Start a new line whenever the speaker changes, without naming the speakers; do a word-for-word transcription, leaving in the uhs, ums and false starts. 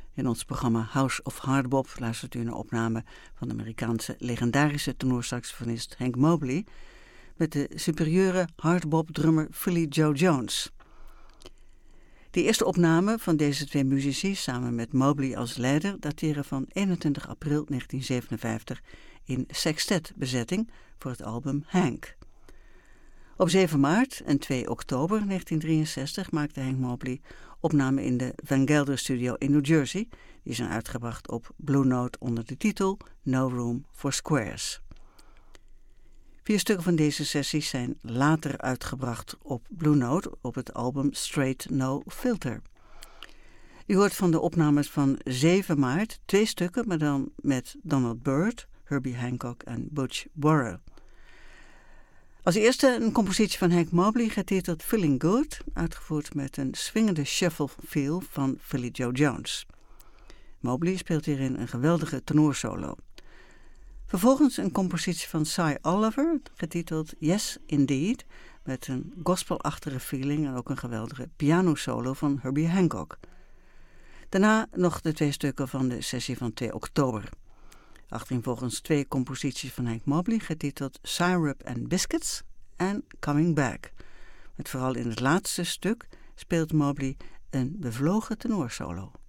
In ons programma House of Hardbop luistert u naar opname van de Amerikaanse legendarische tenorsaxofonist Hank Mobley met de superieure hardbop-drummer Philly Joe Jones. De eerste opname van deze twee muzici, samen met Mobley als leider, dateren van eenentwintig april negentien zevenenvijftig in sextet-bezetting voor het album Hank. Op zeven maart en twee oktober negentien drieënzestig maakte Hank Mobley opnamen in de Van Gelder Studio in New Jersey. Die zijn uitgebracht op Blue Note onder de titel No Room for Squares. Vier stukken van deze sessies zijn later uitgebracht op Blue Note op het album Straight No Filter. U hoort van de opnames van zeven maart twee stukken, maar dan met Donald Byrd, Herbie Hancock en Butch Warren. Als eerste een compositie van Hank Mobley getiteld Feeling Good, uitgevoerd met een swingende shuffle feel van Philly Joe Jones. Mobley speelt hierin een geweldige tenorsolo. Vervolgens een compositie van Cy Oliver, getiteld Yes Indeed, met een gospelachtige feeling en ook een geweldige pianosolo van Herbie Hancock. Daarna nog de twee stukken van de sessie van twee oktober. Achtereenvolgens twee composities van Hank Mobley, getiteld Syrup and Biscuits en Coming Back. Met vooral in het laatste stuk speelt Mobley een bevlogen tenorsolo.